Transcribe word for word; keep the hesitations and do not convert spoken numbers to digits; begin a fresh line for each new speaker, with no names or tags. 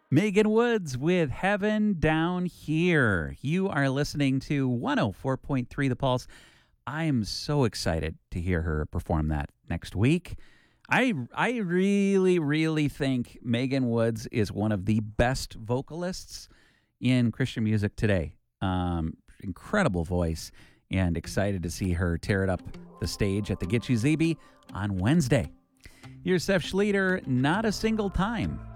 Megan Woods with Heaven Down Here. You are listening to one oh four point three The Pulse. I am so excited to hear her perform that next week. I I really, really think Megan Woods is one of the best vocalists in Christian music today. Um, incredible voice, and excited to see her tear it up the stage at the Gitche Zebe on Wednesday. Here's Seth Schleter, Not a Single Time.